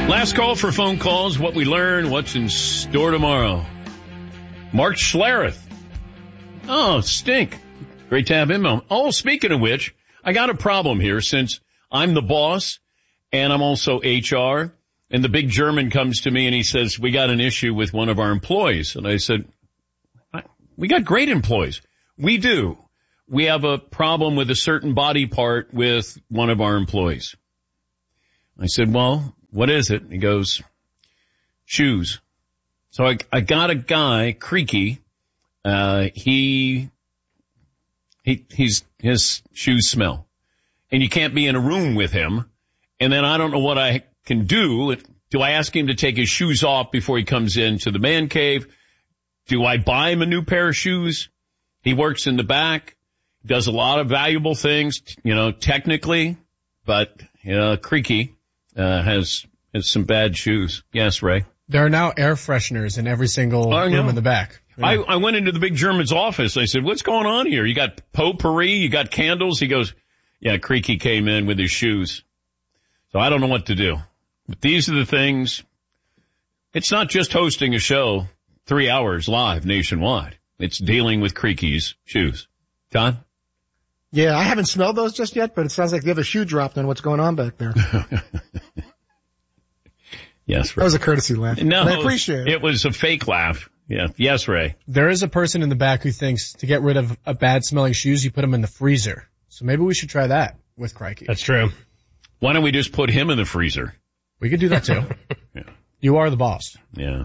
Last call for phone calls, what we learn, what's in store tomorrow. Mark Schlereth. Oh, stink. Great to have him on. Oh, speaking of which, I got a problem here since I'm the boss and I'm also HR. And the big German comes to me and he says, we got an issue with one of our employees. And I said, we got great employees. We do. We have a problem with a certain body part with one of our employees. I said, well, what is it? He goes, shoes. So I got a guy, Creaky. His shoes smell. And you can't be in a room with him. And then I don't know what I can do. Do I ask him to take his shoes off before he comes into the man cave? Do I buy him a new pair of shoes? He works in the back, does a lot of valuable things, technically, but, Creaky, has some bad shoes. Yes, Ray. There are now air fresheners in every single room in the back. Yeah. I went into the big German's office. I said, what's going on here? You got potpourri, you got candles. He goes, yeah, Creaky came in with his shoes. So I don't know what to do. But these are the things. It's not just hosting a show 3 hours live nationwide. It's dealing with Creaky's shoes. Todd? Yeah, I haven't smelled those just yet, but it sounds like you have a shoe dropped on what's going on back there. Yes, Ray. That was a courtesy laugh. No, I appreciate it. It was a fake laugh. Yeah. Yes, Ray. There is a person in the back who thinks to get rid of a bad smelling shoes, you put them in the freezer. So maybe we should try that with Creaky. That's true. Why don't we just put him in the freezer? We could do that too. Yeah. You are the boss. Yeah.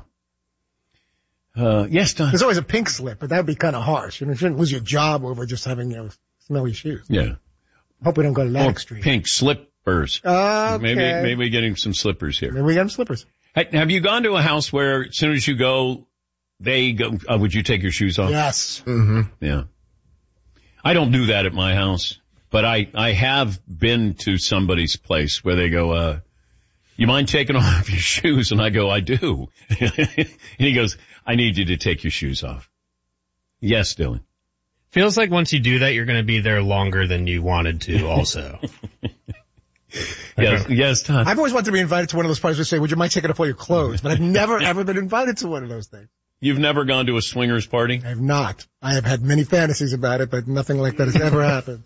Yes, Don. There's always a pink slip, but that would be kind of harsh. You shouldn't lose your job over just having, smelly shoes. Yeah. Hope we don't go to that extreme. Pink slippers. Okay. Maybe we're getting some slippers here. Maybe we get them slippers. Hey, have you gone to a house where as soon as you go, they go, would you take your shoes off? Yes. Mm-hmm. Yeah. I don't do that at my house, but I have been to somebody's place where they go, you mind taking off your shoes? And I go, I do. And he goes, I need you to take your shoes off. Yes, Dylan. Feels like once you do that, you're going to be there longer than you wanted to also. Yes, Todd. I've always wanted to be invited to one of those parties where they say, would you mind taking off all your clothes? But I've never, ever been invited to one of those things. You've never gone to a swingers party? I have not. I have had many fantasies about it, but nothing like that has ever happened.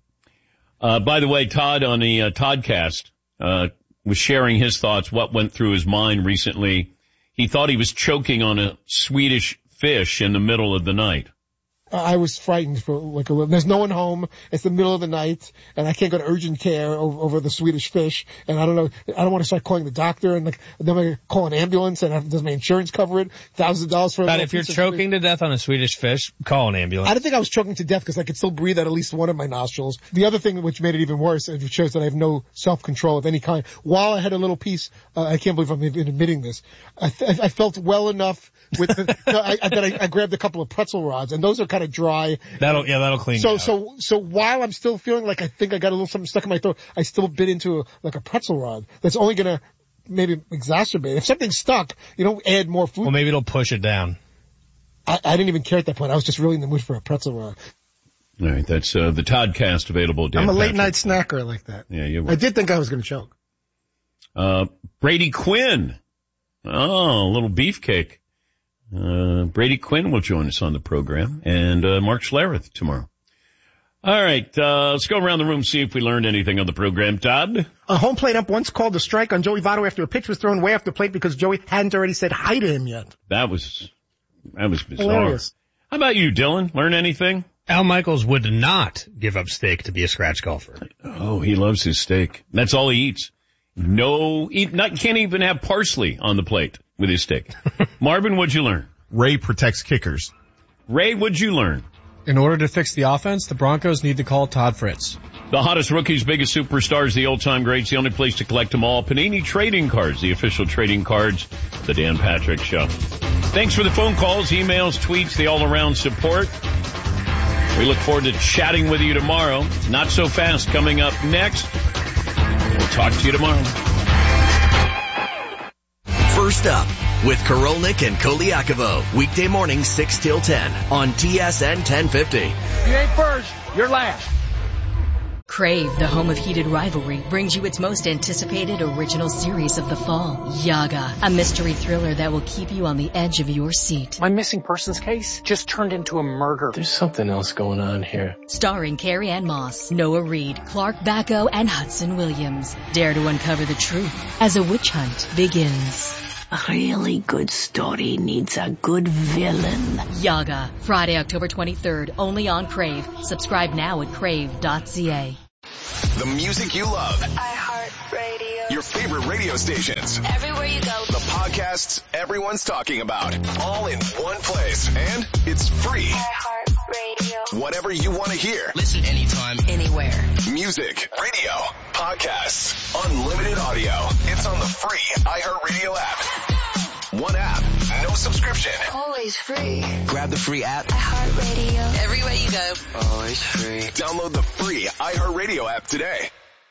By the way, Todd on the Toddcast was sharing his thoughts, what went through his mind recently. He thought he was choking on a Swedish fish in the middle of the night. I was frightened for like a little. There's no one home. It's the middle of the night, and I can't go to urgent care over the Swedish fish. And I don't know. I don't want to start calling the doctor, and then I call an ambulance, and does my insurance cover it? $1,000 for it. But if you're choking to death on a Swedish fish, call an ambulance. I don't think I was choking to death because I could still breathe out at least one of my nostrils. The other thing which made it even worse, it shows that I have no self-control of any kind. While I had a little piece, I can't believe I'm even admitting this. I felt well enough with I grabbed a couple of pretzel rods, and those are kind of dry. That'll clean you out. So while I'm still feeling like I think I got a little something stuck in my throat, I still bit into a pretzel rod. That's only gonna maybe exacerbate. If something's stuck, you don't add more food. Well, maybe it'll push it down. I didn't even care at that point. I was just really in the mood for a pretzel rod. All right, that's the Toddcast available. Dan I'm a late Patrick. night snacker like that. Yeah, you were. I did think I was going to choke. Brady Quinn. Oh, a little beefcake. Brady Quinn will join us on the program, and Mark Schlereth tomorrow. All right, let's go around the room, see if we learned anything on the program. Todd? A home plate ump once called a strike on Joey Votto after a pitch was thrown way off the plate because Joey hadn't already said hi to him yet. That was bizarre. Hilarious. How about you, Dylan? Learn anything? Al Michaels would not give up steak to be a scratch golfer. Oh, he loves his steak. That's all he eats. Can't even have parsley on the plate with his steak. Marvin, what'd you learn? Ray protects kickers. Ray, what'd you learn? In order to fix the offense, the Broncos need to call Todd Fritz. The hottest rookies, biggest superstars, the old-time greats, the only place to collect them all. Panini Trading Cards, the official trading cards, the Dan Patrick Show. Thanks for the phone calls, emails, tweets, the all-around support. We look forward to chatting with you tomorrow. Not So Fast coming up next. We'll talk to you tomorrow. First Up with Korolnik and Koliakovo. Weekday morning 6 till 10 on TSN 1050. You ain't first, you're last. Crave, the home of heated rivalry, brings you its most anticipated original series of the fall, Yaga, a mystery thriller that will keep you on the edge of your seat. My missing persons case just turned into a murder. There's something else going on here. Starring Carrie Ann Moss, Noah Reid, Clark Bacco, and Hudson Williams. Dare to uncover the truth as a witch hunt begins. A really good story needs a good villain. Yaga, Friday, October 23rd, only on Crave. Subscribe now at crave.ca. The music you love. iHeartRadio. Your favorite radio stations. Everywhere you go. The podcasts everyone's talking about. All in one place. And it's free. iHeartRadio. Whatever you want to hear. Listen anytime, anywhere. Music, radio, podcasts, unlimited audio. It's on the free iHeartRadio app. One app, no subscription. Always free. grab the free app. iHeartRadio. Everywhere you go. Always free. Download the free iHeartRadio app today.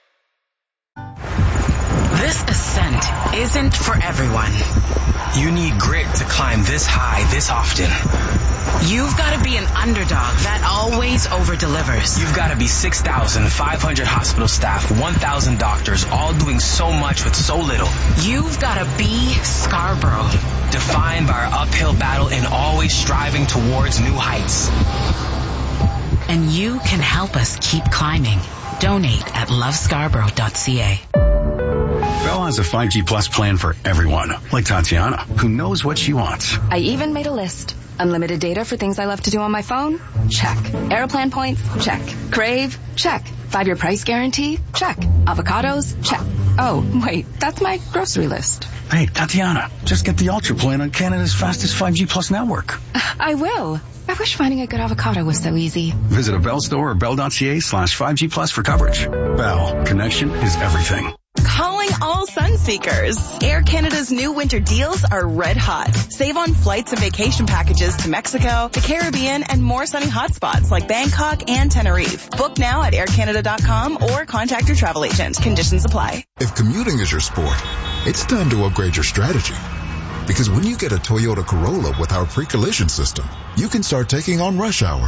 This ascent isn't for everyone. You need grit to climb this high this often. You've got to be an underdog that always over-delivers. You've got to be 6,500 hospital staff, 1,000 doctors, all doing so much with so little. You've got to be Scarborough. Defined by our uphill battle and always striving towards new heights. And you can help us keep climbing. Donate at lovescarborough.ca. Bell has a 5G Plus plan for everyone, like Tatiana, who knows what she wants. I even made a list. Unlimited data for things I love to do on my phone? Check. Airplan points? Check. Crave? Check. 5-year price guarantee? Check. Avocados? Check. Oh, wait, that's my grocery list. Hey, Tatiana, just get the Ultra plan on Canada's fastest 5G Plus network. I will. I wish finding a good avocado was so easy. Visit a Bell store or bell.ca/5G Plus for coverage. Bell, connection is everything. Calling all Sunseekers. Air Canada's new winter deals are red hot. Save on flights and vacation packages to Mexico, the Caribbean, and more sunny hotspots like Bangkok and Tenerife. Book now at aircanada.com or contact your travel agent. Conditions apply. If commuting is your sport, it's time to upgrade your strategy. Because when you get a Toyota Corolla with our pre-collision system, you can start taking on rush hour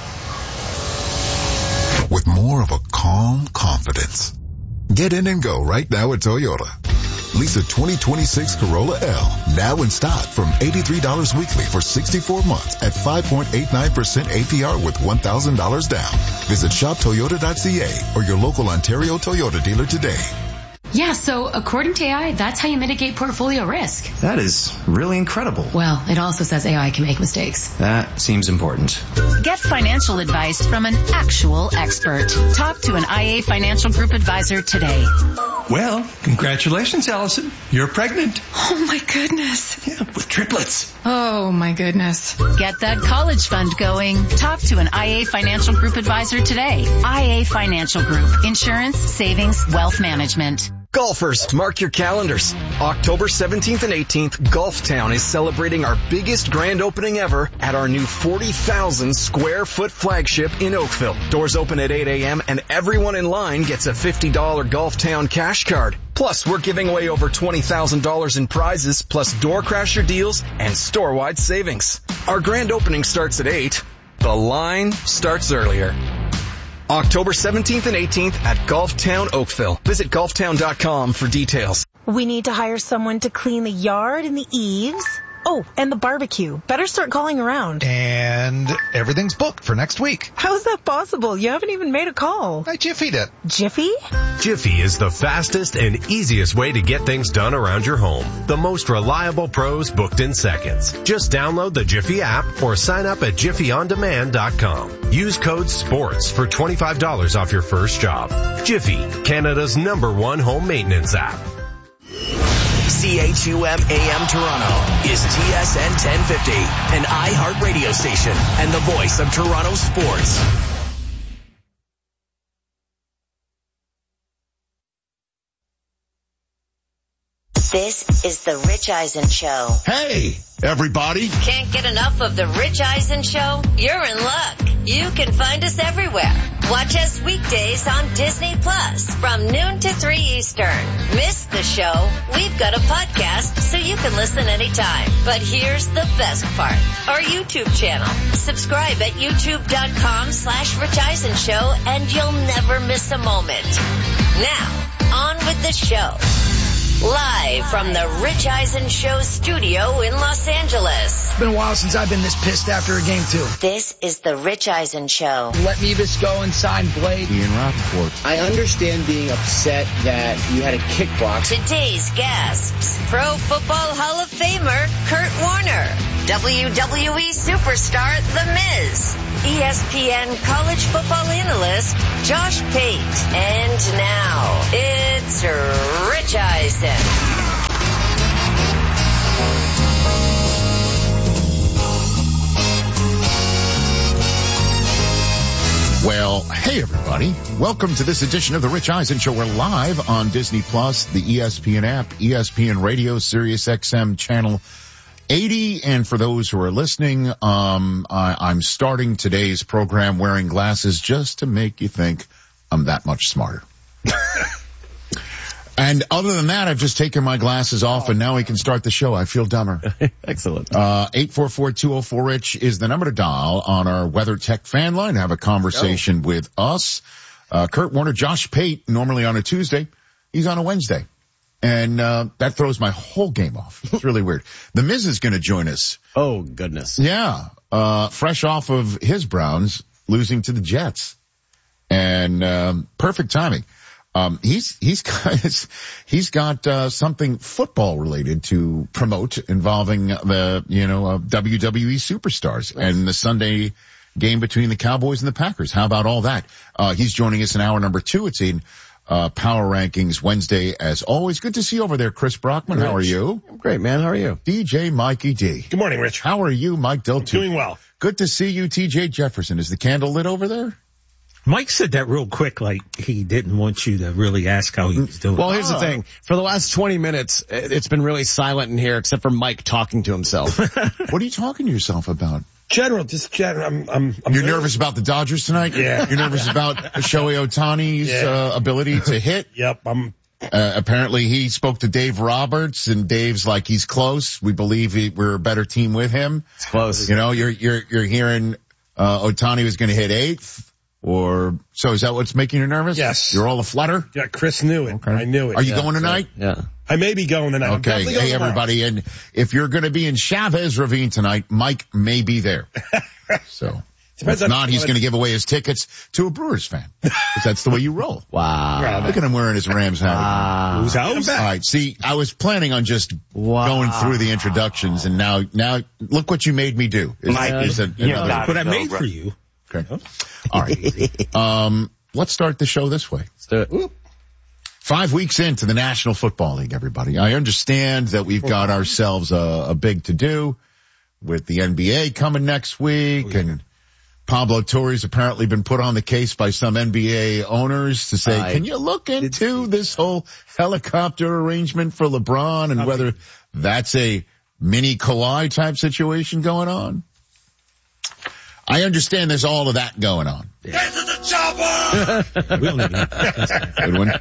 with more of a calm confidence. Get in and go right now at Toyota. Lease a 2026 Corolla L now in stock from $83 weekly for 64 months at 5.89% APR with $1,000 down. Visit shoptoyota.ca or your local Ontario Toyota dealer today. Yeah, so according to AI, that's how you mitigate portfolio risk. That is really incredible. Well, it also says AI can make mistakes. That seems important. Get financial advice from an actual expert. Talk to an IA Financial Group advisor today. Well, congratulations, Allison. You're pregnant. Oh my goodness. Yeah, with triplets. Oh my goodness. Get that college fund going. Talk to an IA Financial Group advisor today. IA Financial Group. Insurance, savings, wealth management. Golfers, mark your calendars. October 17th and 18th, Golftown is celebrating our biggest grand opening ever at our new 40,000 square foot flagship in Oakville. Doors open at 8 a.m. and everyone in line gets a $50 Golftown cash card. Plus, we're giving away over $20,000 in prizes, plus door crasher deals and store-wide savings. Our grand opening starts at 8. The line starts earlier. October 17th and 18th at Golftown Oakville. Visit golftown.com for details. We need to hire someone to clean the yard and the eaves. Oh, and the barbecue. Better start calling around. And everything's booked for next week. How is that possible? You haven't even made a call. I Jiffy'd it. Jiffy? Jiffy is the fastest and easiest way to get things done around your home. The most reliable pros booked in seconds. Just download the Jiffy app or sign up at jiffyondemand.com. Use code SPORTS for $25 off your first job. Jiffy, Canada's #1 home maintenance app. CHUM AM Toronto is TSN 1050, an iHeart radio station and the voice of Toronto sports. This is the Rich Eisen Show. Hey, everybody. Can't get enough of the Rich Eisen Show? You're in luck. You can find us everywhere. Watch us weekdays on Disney Plus from noon to 3 Eastern. Miss the show? show, we've got a podcast so you can listen anytime. But here's the best part. Our YouTube channel. Subscribe at youtube.com/Rich Eisen Show and you'll never miss a moment. Now, on with the show. Live from the Rich Eisen Show studio in Los Angeles. It's been a while since I've been this pissed after a game, too. This is the Rich Eisen Show. Let Mevis go and sign Blade. Ian Rappaport. I understand being upset that you had a kickbox. Today's guests, Pro Football Hall of Famer Kurt Warner, WWE superstar The Miz, ESPN college football analyst Josh Pate, and now it's Rich Eisen. Well, hey everybody. Welcome to this edition of the Rich Eisen Show. We're live on Disney Plus, the ESPN app, ESPN Radio, Sirius XM channel 80. And for those who are listening, I'm starting today's program wearing glasses just to make you think I'm that much smarter. And other than that, I've just taken my glasses off and now we can start the show. I feel dumber. Excellent. 844-204-RICH is the number to dial on our WeatherTech fan line. Have a conversation with us. Kurt Warner, Josh Pate, normally on a Tuesday. He's on a Wednesday. And that throws my whole game off. It's really weird. The Miz is going to join us. Oh, goodness. Yeah. Fresh off of his Browns losing to the Jets. And perfect timing. He's got something football related to promote involving the, WWE superstars and the Sunday game between the Cowboys and the Packers. How about all that? He's joining us in hour number 2. It's in Power Rankings Wednesday as always. Good to see you over there, Chris Brockman. Rich. How are you? I'm great, man. How are you? DJ Mikey D. Good morning, Rich. How are you, Mike Del? Doing well. Good to see you, TJ Jefferson. Is the candle lit over there? Mike said that real quick, like he didn't want you to really ask how he was doing. Well, here's the thing. For the last 20 minutes, it's been really silent in here except for Mike talking to himself. What are you talking to yourself about? General. You're nervous about the Dodgers tonight? Yeah. You're nervous about Shohei Ohtani's ability to hit? Yep. Apparently he spoke to Dave Roberts and Dave's like, he's close. We believe we're a better team with him. It's close. You're hearing, Ohtani was going to hit 8th. So is that what's making you nervous? Yes. You're all aflutter? Yeah, Chris knew it. Okay. I knew it. Are you going tonight? Yeah. I may be going tonight. Okay. Hey, everybody. And if you're going to be in Chavez Ravine tonight, Mike may be there. So. If not, he's going to give away his tickets to a Brewers fan. Because that's the way you roll. Wow. Look at him wearing his Rams hat. Wow. Who's out? All right. See, I was planning on just going through the introductions, and now look what you made me do. What I made for you. Okay. All right. Let's start the show this way. Let's do it. 5 weeks into the National Football League, everybody. I understand that we've got ourselves a big to-do with the NBA coming next week, and Pablo Torre's apparently been put on the case by some NBA owners to say, can you look into this whole helicopter arrangement for LeBron and whether that's a mini Kawhi type situation going on? I understand there's all of that going on. Yeah. Get to the chopper! We don't even know.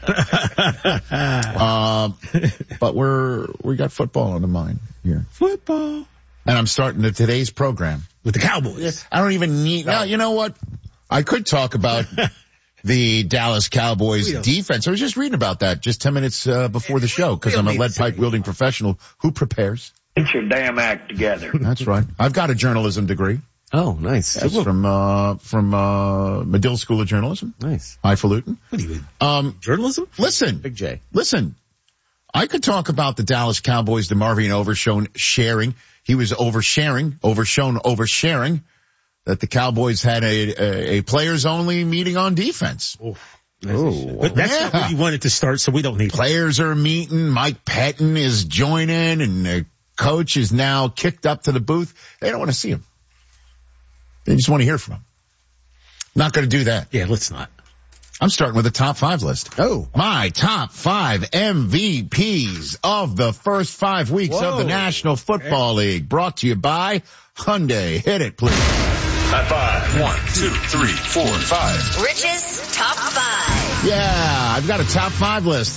Good one. But we got football on the mind here. Football. And I'm starting today's program with the Cowboys. I don't even need, now, you know what? I could talk about the Dallas Cowboys defense. I was just reading about that just 10 minutes before the show because I'm a lead pipe wielding professional who prepares. Get your damn act together. That's right. I've got a journalism degree. Oh, nice. That's from Medill School of Journalism. Nice. Highfalutin. What are you, journalism? Listen. Big J. Listen. I could talk about the Dallas Cowboys, DeMarvion Overshown sharing. He was oversharing that the Cowboys had a players only meeting on defense. But that's not where you wanted to start, so we don't need players are meeting. Mike Pettin is joining, and the coach is now kicked up to the booth. They don't want to see him. They just want to hear from him. Not going to do that. Yeah, let's not. I'm starting with a top 5 list. Oh. My top 5 MVPs of the first 5 weeks of the National Football League. Brought to you by Hyundai. Hit it, please. High five. 1, 2, 3, 4, 5. Rich's top 5. Yeah, I've got a top 5 list.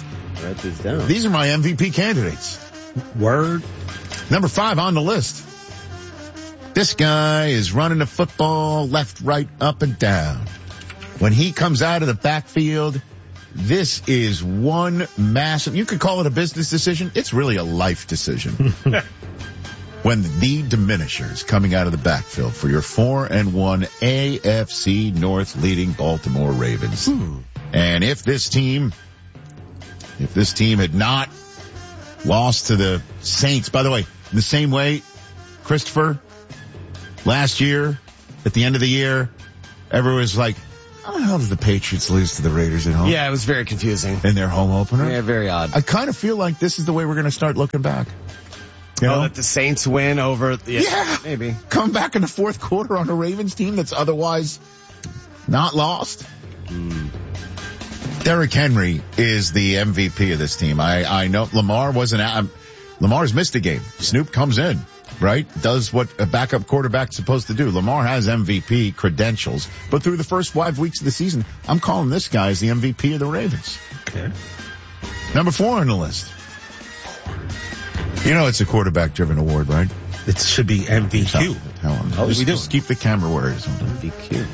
Write these down. These are my MVP candidates. Word. Number 5 on the list. This guy is running the football left, right, up, and down. When he comes out of the backfield, this is one massive, you could call it a business decision. It's really a life decision. When the Diminishers coming out of the backfield for your 4-1 AFC North leading Baltimore Ravens. And if this team had not lost to the Saints, by the way, in the same way, Christopher, last year, at the end of the year, everyone was like, how the hell did the Patriots lose to the Raiders at home? Yeah, it was very confusing. In their home opener? Yeah, very odd. I kind of feel like this is the way we're going to start looking back. You know? That the Saints win over... Yeah. Maybe. Come back in the fourth quarter on a Ravens team that's otherwise not lost. Derrick Henry is the MVP of this team. I know Lamar's missed a game. Snoop comes in, right? Does what a backup quarterback's supposed to do. Lamar has MVP credentials, but through the first 5 weeks of the season, I'm calling this guy as the MVP of the Ravens. Okay. Number 4 on the list. You know it's a quarterback-driven award, right? It should be MVQ. Just keep the camera where it is. MVQ.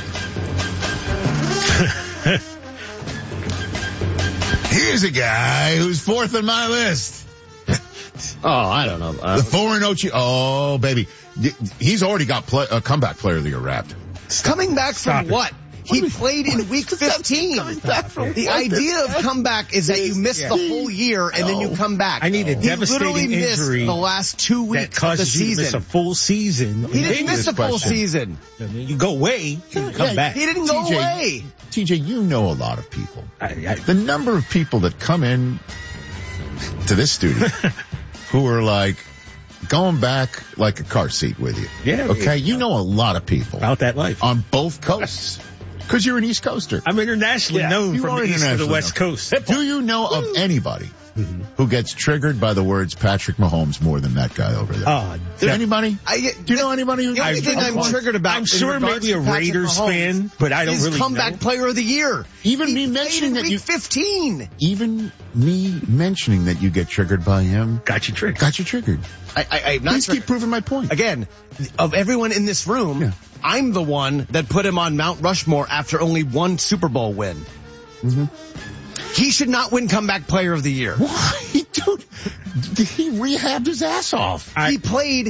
Here's a guy who's 4th on my list. Oh, I don't know. The 4-0 Oh, baby. He's already got a comeback player of the year wrapped. Coming back from what? He played in week 15. The idea of comeback is that you miss the whole year and then you come back. I need a devastating He injury. the last 2 weeks of the season. You to miss a full season. He didn't miss a full season. You go away, you come back. He didn't go away. TJ, you know a lot of people. The number of people that come in to this studio who are like going back like a car seat with you. Yeah. Okay, you know a lot of people. About that life. On both coasts. Because you're an East Coaster. I'm internationally known from the East to the West Coast. Do you know of anybody who gets triggered by the words Patrick Mahomes more than that guy over there? Anybody? Do you know anybody who? The only thing I'm triggered about, I'm sure maybe a Raiders fan, but I don't really comeback know. Player of the year. Even me mentioning that week 15. Even me mentioning that you get triggered by him. Got you triggered. Got you triggered. I'm not Please keep proving my point. Again, of everyone in this room, I'm the one that put him on Mount Rushmore after only one Super Bowl win. He should not win comeback player of the year. Why? Dude, he rehabbed his ass off. He played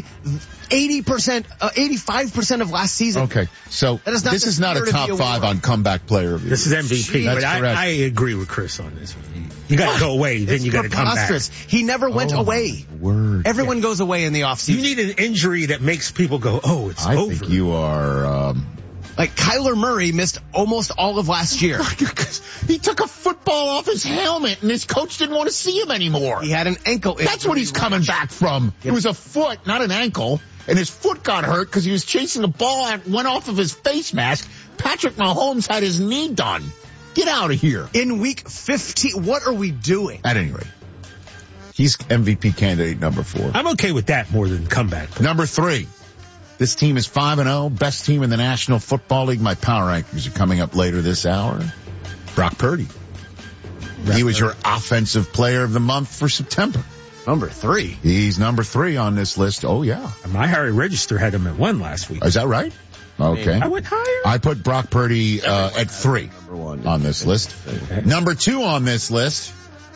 85% of last season. Okay, so this is not a top 5 on comeback player of the year. This is MVP, but I agree with Chris on this one. You got to go away, then you got to come back. He never went away. Word. Everyone goes away in the offseason. You need an injury that makes people go, oh, it's over. I think you are... Like Kyler Murray missed almost all of last year. He took a football off his helmet and his coach didn't want to see him anymore. He had an ankle injury. That's what he's coming back from. It was a foot, not an ankle. And his foot got hurt because he was chasing a ball that went off of his face mask. Patrick Mahomes had his knee done. Get out of here. In week 15, what are we doing? At any rate, he's MVP candidate number 4. I'm okay with that more than comeback. Number 3. This team is 5-0, best team in the National Football League. My power rankings are coming up later this hour. Brock Purdy. He was your offensive player of the month for September. Number 3. He's number 3 on this list. Oh, yeah. My Harry Register had him at 1 last week. Is that right? Okay. I went higher. I put Brock Purdy at 3 on this list. Okay. Number 2 on this list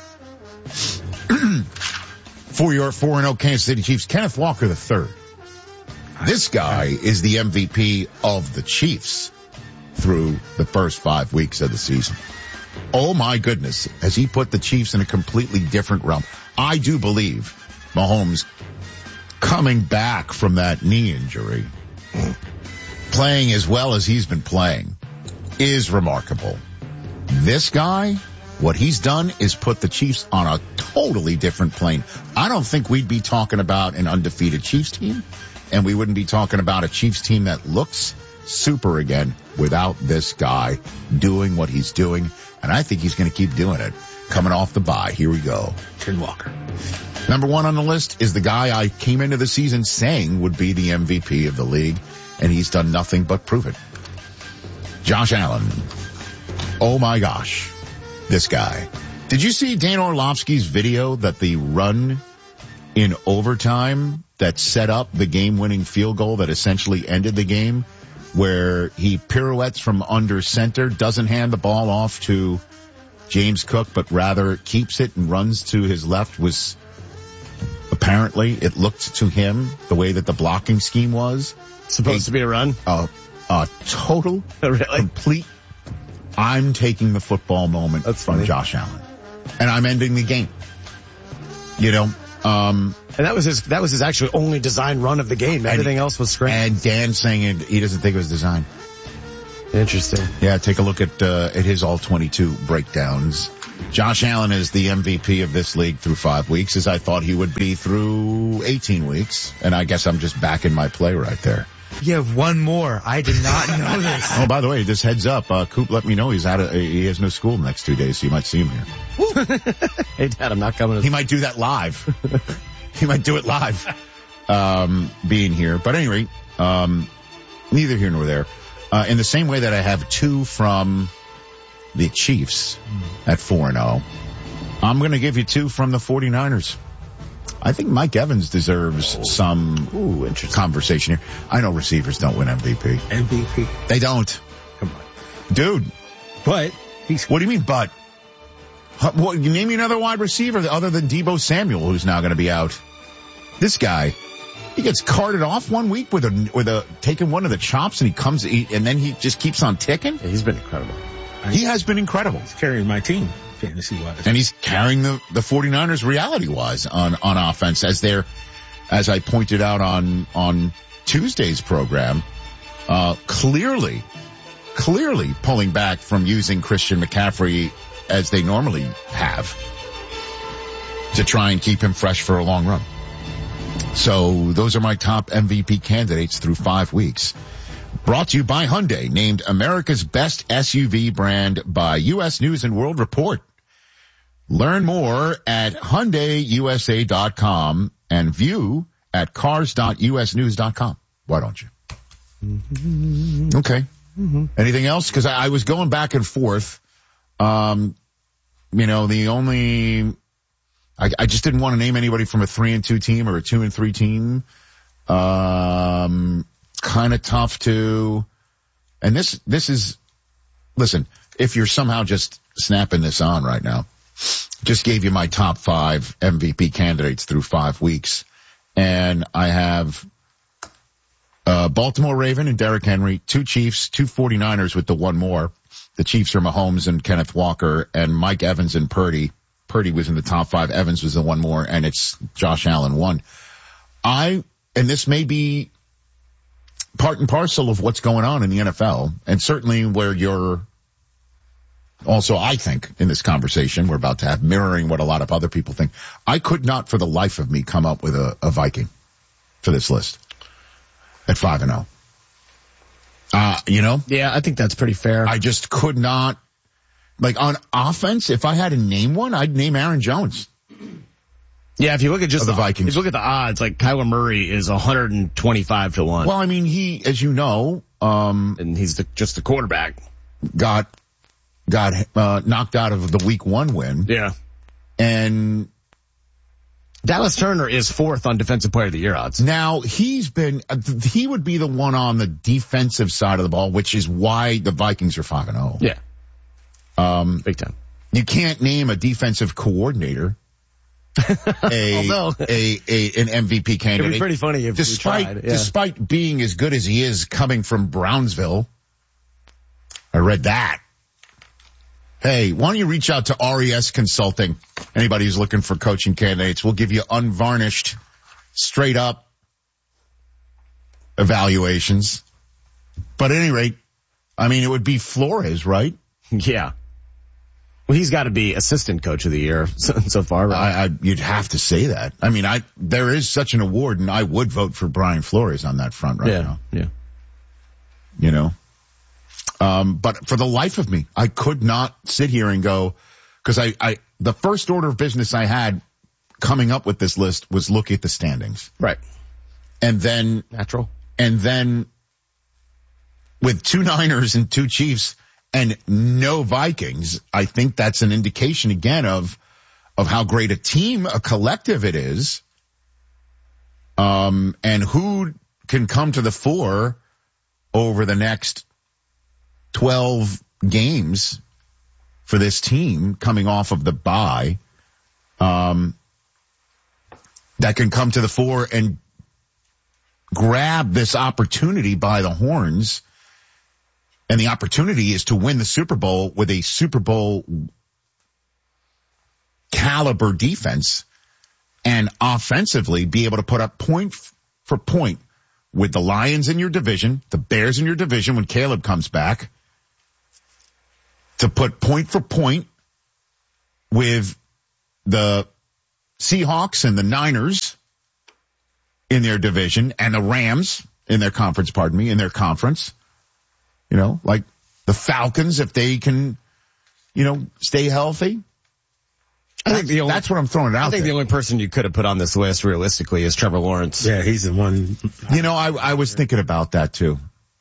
for your 4-0 Kansas City Chiefs, Kenneth Walker III. This guy is the MVP of the Chiefs through the first 5 weeks of the season. Oh my goodness, has he put the Chiefs in a completely different realm. I do believe Mahomes coming back from that knee injury, playing as well as he's been playing, is remarkable. This guy, what he's done is put the Chiefs on a totally different plane. I don't think we'd be talking about an undefeated Chiefs team. And we wouldn't be talking about a Chiefs team that looks super again without this guy doing what he's doing. And I think he's going to keep doing it. Coming off the bye. Here we go. Ken Walker. Number 1 on the list is the guy I came into the season saying would be the MVP of the league. And he's done nothing but prove it. Josh Allen. Oh my gosh. This guy. Did you see Dan Orlovsky's video that the run in overtime that set up the game-winning field goal that essentially ended the game, where he pirouettes from under center, doesn't hand the ball off to James Cook, but rather keeps it and runs to his left, was apparently, it looked to him, the way that the blocking scheme was. Supposed to be a run? A total, complete, I'm taking the football moment from Josh Allen. And I'm ending the game. You know, and that was his actually only design run of the game. Everything else was screen. And Dan saying he doesn't think it was designed. Interesting. Yeah, take a look at his all 22 breakdowns. Josh Allen is the MVP of this league through 5 weeks, as I thought he would be through 18 weeks. And I guess I'm just backing my play right there. You have one more. I did not know this. Oh, by the way, just heads up. Coop let me know he has no school the next 2 days, so you might see him here. Hey, Dad, I'm not coming. He might do that live. He might do it live, being here. But at any rate, neither here nor there. In the same way that I have 2 from the Chiefs at 4-0, I'm going to give you 2 from the 49ers. I think Mike Evans deserves some conversation here. I know receivers don't win MVP. MVP? They don't. Come on. Dude. But. What do you mean, but? What, name me another wide receiver other than Deebo Samuel, who's now going to be out. This guy, he gets carted off one week with taking one of the chops, and he comes and then he just keeps on ticking. Yeah, he's been incredible. He has been incredible. He's carrying my team, fantasy-wise. And he's carrying the 49ers reality-wise on offense, as I pointed out on Tuesday's program, clearly pulling back from using Christian McCaffrey as they normally have to try and keep him fresh for a long run. So those are my top MVP candidates through 5 weeks. Brought to you by Hyundai, named America's best SUV brand by U.S. News and World Report. Learn more at HyundaiUSA.com and view at cars.usnews.com. Why don't you? Mm-hmm. Okay. Mm-hmm. Anything else? Because I was going back and forth. I just didn't want to name anybody from a 3-2 team or a 2-3 team. Kind of tough to, and this is, listen, if you're somehow just snapping this on right now, just gave you my top 5 MVP candidates through 5 weeks. And I have, Baltimore Raven and Derrick Henry, 2 Chiefs, 2 49ers with the one more. The Chiefs are Mahomes and Kenneth Walker, and Mike Evans and Purdy. Purdy was in the top 5. Evans was the one more, and it's Josh Allen 1. And this may be part and parcel of what's going on in the NFL, and certainly where you're also, I think, in this conversation we're about to have, mirroring what a lot of other people think. I could not for the life of me come up with a Viking for this list at 5-0. Yeah, I think that's pretty fair. I just could not. Like, on offense, if I had to name one, I'd name Aaron Jones. Yeah, if you look at just the Vikings, if you look at the odds, like Kyler Murray is 125 to 1. Well, I mean, he, as you know, and he's just the quarterback, got knocked out of the week 1 win. Yeah. And Dallas Turner is 4th on defensive player of the year odds. Now, he would be the one on the defensive side of the ball, which is why the Vikings are 5-0. Yeah. Big time. You can't name a defensive coordinator an MVP candidate. It'd be pretty funny if despite being as good as he is coming from Brownsville. I read that. Hey, why don't you reach out to RES Consulting? Anybody who's looking for coaching candidates, we'll give you unvarnished, straight up evaluations. But at any rate, I mean, it would be Flores, right? Yeah. Well, he's got to be assistant coach of the year so far, right? You'd have to say that. I mean, there is such an award, and I would vote for Brian Flores on that front right now. Yeah. You know? But for the life of me, I could not sit here and go, because the first order of business I had coming up with this list was look at the standings. Right. And then natural. And then with 2 Niners and 2 Chiefs and no Vikings, I think that's an indication again of how great a team, a collective it is, and who can come to the fore over the next 12 games for this team coming off of the bye, that can come to the fore and grab this opportunity by the horns. And the opportunity is to win the Super Bowl with a Super Bowl caliber defense and offensively be able to put up point for point with the Lions in your division, the Bears in your division when Caleb comes back, to put point for point with the Seahawks and the Niners in their division and the Rams in their conference, in their conference. You know, like the Falcons, if they can, stay healthy. I think that's what I'm throwing out. I think the only person you could have put on this list realistically is Trevor Lawrence. Yeah, he's the one. I was thinking about that too.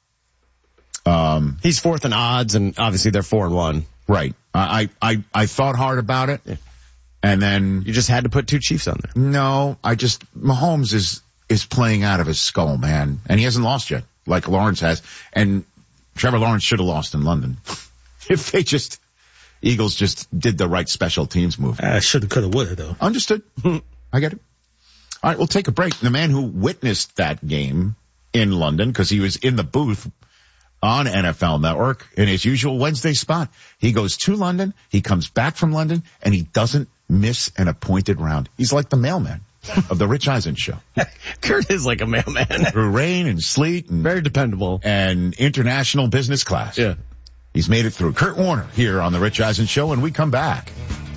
He's fourth in odds, and obviously they're 4-1. Right. I thought hard about it, and then you just had to put two Chiefs on there. No, Mahomes is playing out of his skull, man, and he hasn't lost yet like Lawrence has, and Trevor Lawrence should have lost in London if Eagles just did the right special teams move. Shoulda, coulda, woulda, though. Understood. I get it. All right, we'll take a break. The man who witnessed that game in London, because he was in the booth on NFL Network in his usual Wednesday spot. He goes to London, he comes back from London, and he doesn't miss an appointed round. He's like the mailman of the Rich Eisen Show. Kurt is like a mailman. Through rain and sleet. And very dependable. And international business class. Yeah. He's made it through. Kurt Warner here on the Rich Eisen Show, when we come back.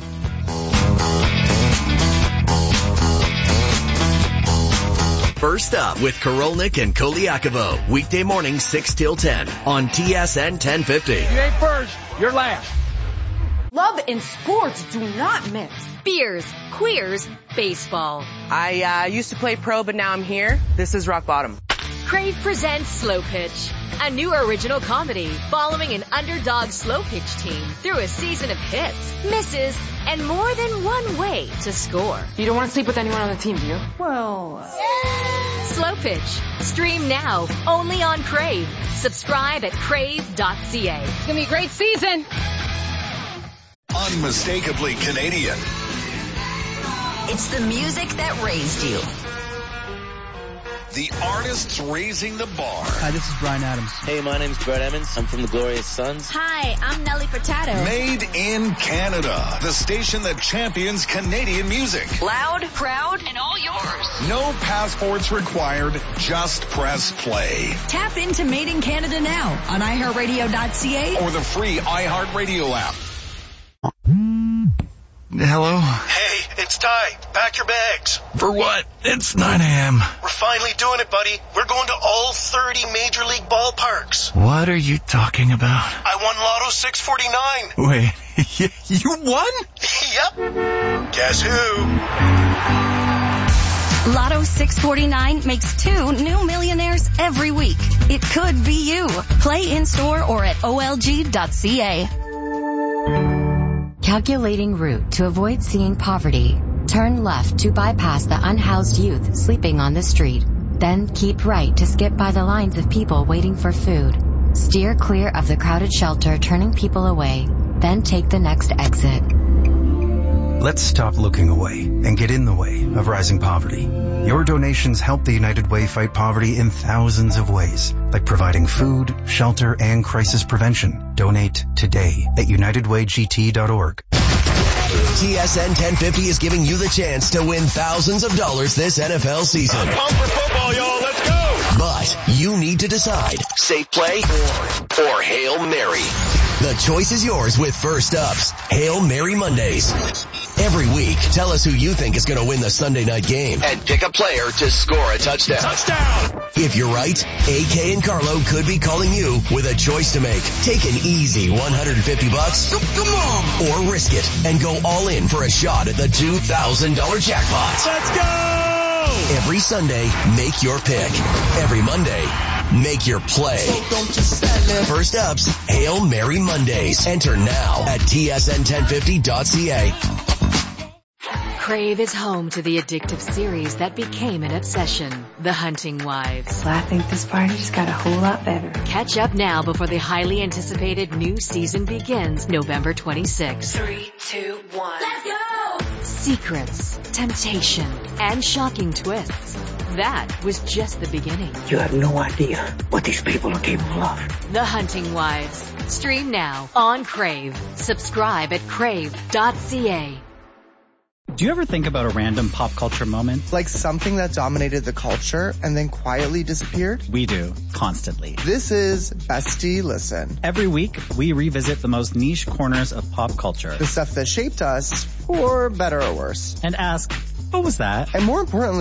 First Up with Korolnik and Koliakovo. Weekday morning 6 till 10 on TSN 1050. You ain't first, you're last. Love and sports do not mix. Beers, queers, baseball. I used to play pro, but now I'm here. This is rock bottom. Crave presents Slow Pitch, a new original comedy following an underdog slow pitch team through a season of hits, misses, and more than one way to score. You don't want to sleep with anyone on the team, do you? Well, Slow Pitch. Stream now, only on Crave. Subscribe at crave.ca. It's gonna be a great season. Unmistakably Canadian. It's the music that raised you. The artists raising the bar. Hi, this is Bryan Adams. Hey, my name's Brett Emmons. I'm from the Glorious Sons. Hi, I'm Nelly Furtado. Made in Canada. The station that champions Canadian music. Loud, proud, and all yours. No passports required. Just press play. Tap into Made in Canada now on iHeartRadio.ca or the free iHeartRadio app. Hello? Hey, it's Ty. Pack your bags. For what? It's 9 a.m. We're finally doing it, buddy. We're going to all 30 Major League ballparks. What are you talking about? I won Lotto 649. Wait, you won? Yep. Guess who? Lotto 649 makes 2 new millionaires every week. It could be you. Play in-store or at olg.ca. Calculating route to avoid seeing poverty. Turn left to bypass the unhoused youth sleeping on the street. Then keep right to skip by the lines of people waiting for food. Steer clear of the crowded shelter turning people away. Then take the next exit. Let's stop looking away and get in the way of rising poverty. Your donations help the United Way fight poverty in thousands of ways, like providing food, shelter, and crisis prevention. Donate today at UnitedWayGT.org. TSN 1050 is giving you the chance to win thousands of dollars this NFL season. I'm pumped for football, y'all. Let's go. But you need to decide, safe play or Hail Mary. The choice is yours with First Up's Hail Mary Mondays. Every week, tell us who you think is going to win the Sunday night game and pick a player to score a touchdown. Touchdown! If you're right, AK and Carlo could be calling you with a choice to make. Take an easy $150, come on, or risk it and go all in for a shot at the $2,000 jackpot. Let's go! Every Sunday, make your pick. Every Monday, Make your play. First Up's Hail Mary Mondays. Enter now at tsn1050.ca. Crave is home to the addictive series that became an obsession, The Hunting Wives. Well, I think this party just got a whole lot better. Catch up now before the highly anticipated new season begins November 26th. 3, 2, 1. Let's go! Secrets, temptation, and shocking twists. That was just the beginning. You have no idea what these people are capable of. The Hunting Wives. Stream now on Crave. Subscribe at crave.ca. Do you ever think about a random pop culture moment? Like something that dominated the culture and then quietly disappeared? We do, constantly. This is Bestie Listen. Every week, we revisit the most niche corners of pop culture. The stuff that shaped us, for better or worse. And ask, what was that? And more importantly,